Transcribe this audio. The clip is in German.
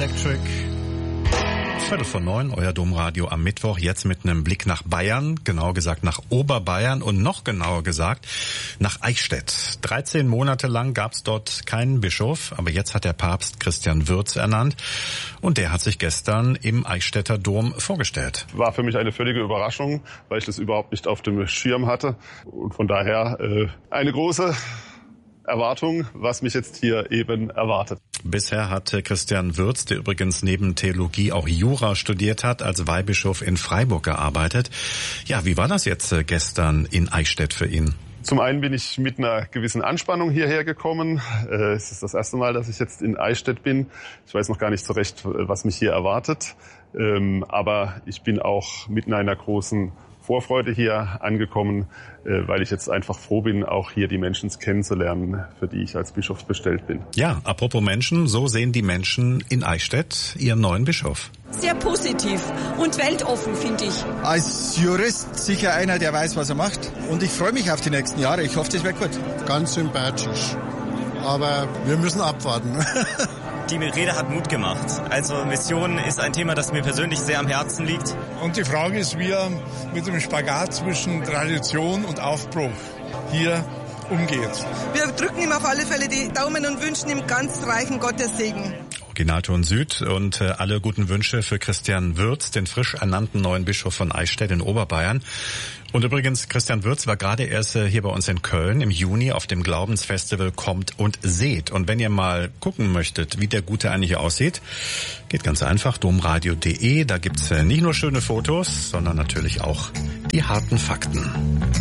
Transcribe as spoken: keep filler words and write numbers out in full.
Electric. Viertel vor neun, euer Domradio am Mittwoch, jetzt mit einem Blick nach Bayern, genau gesagt nach Oberbayern und noch genauer gesagt nach Eichstätt. dreizehn Monate lang gab es dort keinen Bischof, aber jetzt hat der Papst Christian Würz ernannt und der hat sich gestern im Eichstätter Dom vorgestellt. War für mich eine völlige Überraschung, weil ich das überhaupt nicht auf dem Schirm hatte und von daher äh, eine große Erwartung, was mich jetzt hier eben erwartet. Bisher hatte Christian Würz, der übrigens neben Theologie auch Jura studiert hat, als Weihbischof in Freiburg gearbeitet. Ja, wie war das jetzt gestern in Eichstätt für ihn? Zum einen bin ich mit einer gewissen Anspannung hierher gekommen. Es ist das erste Mal, dass ich jetzt in Eichstätt bin. Ich weiß noch gar nicht so recht, was mich hier erwartet. Aber ich bin auch mit einer großen Vorfreude hier angekommen, weil ich jetzt einfach froh bin, auch hier die Menschen kennenzulernen, für die ich als Bischof bestellt bin. Ja, apropos Menschen, so sehen die Menschen in Eichstätt ihren neuen Bischof. Sehr positiv und weltoffen, finde ich. Als Jurist sicher einer, der weiß, was er macht. Und ich freue mich auf die nächsten Jahre. Ich hoffe, das wird gut. Ganz sympathisch. Aber wir müssen abwarten. Die Rede hat Mut gemacht. Also Mission ist ein Thema, das mir persönlich sehr am Herzen liegt. Und die Frage ist, wie er mit dem Spagat zwischen Tradition und Aufbruch hier umgeht. Wir drücken ihm auf alle Fälle die Daumen und wünschen ihm ganz reichen Gottes Segen. Originalton Süd und äh, alle guten Wünsche für Christian Würz, den frisch ernannten neuen Bischof von Eichstätt in Oberbayern. Und übrigens, Christian Würz war gerade erst äh, hier bei uns in Köln im Juni auf dem Glaubensfestival Kommt und Seht. Und wenn ihr mal gucken möchtet, wie der Gute eigentlich aussieht, geht ganz einfach, domradio punkt de. Da gibt's äh, nicht nur schöne Fotos, sondern natürlich auch die harten Fakten.